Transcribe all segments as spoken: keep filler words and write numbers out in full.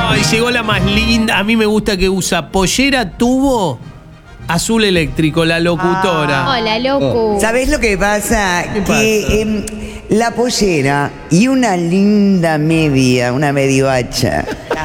No, y llegó la más linda. A mí me gusta que usa pollera, tubo, azul eléctrico, la locutora. Ah. Hola, loco. ¿Sabés lo que pasa? ¿Qué que pasa? em, la pollera y una linda media, una mediohacha,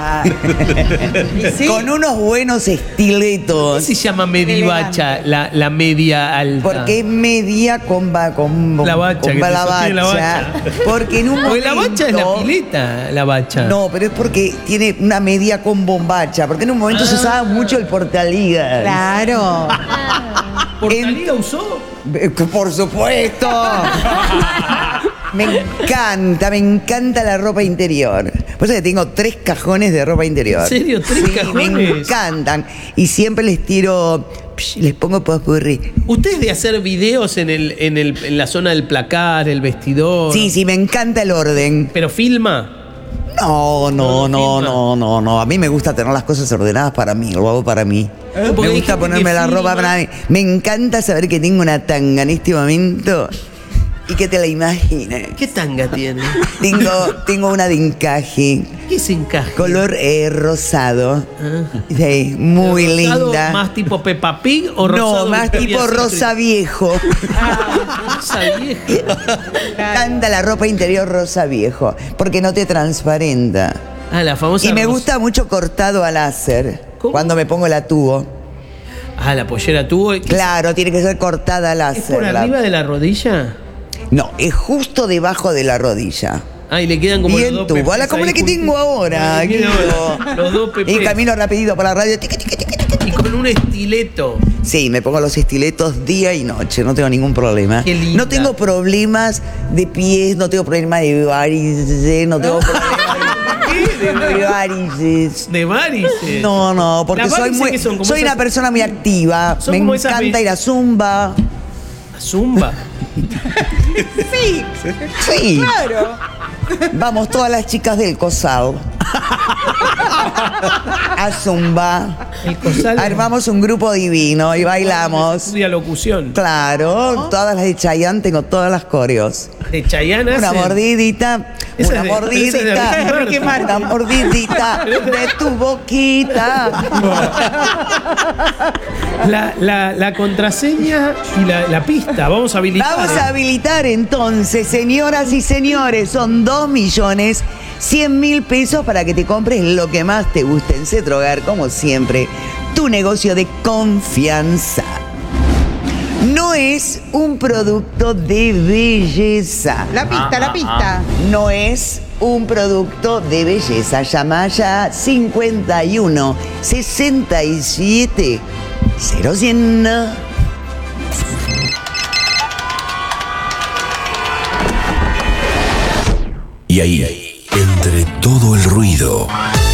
¿Sí? con unos buenos ¿Qué estiletos. se llama medivacha, la, la media alta? Porque es media con, ba- con, La bacha, con que te la sostiene la bacha. bacha. Porque en un Porque momento... la bacha es la pileta, la bacha. No, pero es porque tiene una media con bombacha. Porque en un momento se usaba mucho el portaligas. Claro. ¿Portalida usó? Eh, Por supuesto. Me encanta, me encanta la ropa interior. Por eso que tengo tres cajones de ropa interior. ¿En serio? ¿Tres Sí, cajones? Me encantan. Y siempre les tiro, psh, les pongo popurrí. ¿Usted es de hacer videos en, el, en, el, en la zona del placar, el vestidor? Sí, sí, me encanta el orden. ¿Pero filma? No, no, No, no, filma. no, no, no. A mí me gusta tener las cosas ordenadas para mí, lo hago para mí. porque Me hay gusta gente ponerme que la ropa filma. para mí. Me encanta saber que tengo una tanga en este momento y que te la imagines. ¿Qué tanga tiene? Tengo, tengo una de encaje, ¿Qué se encaja? color eh, rosado. Ah. Sí, muy ¿Rosado linda. ¿Más tipo Peppa Pig o rosado? No, más tipo Victoria's rosa Secret? viejo. Rosa vieja. Canta la ropa interior rosa viejo, porque no te transparenta. Ah, la famosa Y me rosa- gusta mucho cortado a láser, ¿Cómo? cuando me pongo la tubo. Ah, la pollera tuvo. ¿Es Claro, tiene que ser cortada a láser. por la- arriba de la rodilla? No, es justo debajo de la rodilla. Ah, y le quedan como Bien los dos tubo, pepes la como ahí la que juntitos. tengo ahora. Ah, tiene Guido. ahora los dos pepes. Y camino rapidito por la radio. tiqui, tiqui, tiqui, tiqui. Y con un estileto. Sí, me pongo los estiletos día y noche, no tengo ningún problema. Qué linda. No tengo problemas de pies, no tengo problemas de varices, no tengo problemas de varices. De varices. No, no, porque Las soy varices muy que son como soy esas- una persona muy activa. Son Me como esas encanta ve- ir a zumba. Zumba. Sí, Sí. claro. Vamos todas las chicas del COSAL a zumba. El cosal. Armamos un grupo divino y bailamos. Estudia locución. Claro, todas las de Chayanne, tengo todas las coreos. De Chayanne Una hacen- mordidita, Esa una es de- esa es de mordidita, Ricky Martin. una mordidita de tu boquita. La, la, la contraseña y la, la pista. Vamos a habilitar. Vamos a habilitar entonces, señoras y señores, son dos millones cien mil pesos para que te compres lo que más te guste en Cetrogar, como siempre, tu negocio de confianza. No es un producto de belleza. La pista, la pista. No es un producto de belleza. Llama ya cincuenta y uno sesenta y siete cero cien. Y ahí, entre todo el ruido,